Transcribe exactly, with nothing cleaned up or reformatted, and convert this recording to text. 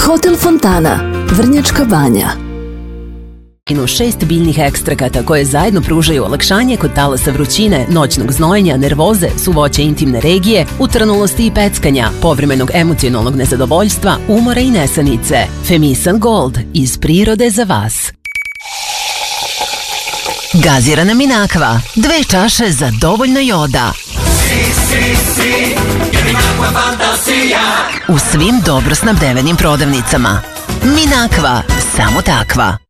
Hotel Fontana, Vrnjačka Banja. Šest biljnih ekstrakata koje zajedno pružaju olakšanje kod talasa vrućine, noćnog znojenja, nervoze, suvoće intimne regije, utrnulosti i peckanja, povremenog emocionalnog nezadovoljstva, umora i nesanice. Femisan Gold, iz prirode za vas. Gazirana Minakva, dve čaše za dovoljno joda. Si, si, si, jer Minakva fantasija. U svim dobro snabdevenim prodavnicama. Minakva, samo takva.